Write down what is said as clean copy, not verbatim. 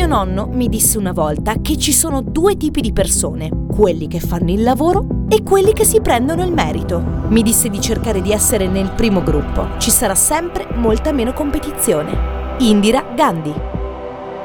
Mio nonno mi disse una volta che ci sono due tipi di persone, quelli che fanno il lavoro e quelli che si prendono il merito. Mi disse di cercare di essere nel primo gruppo, ci sarà sempre molta meno competizione. Indira Gandhi.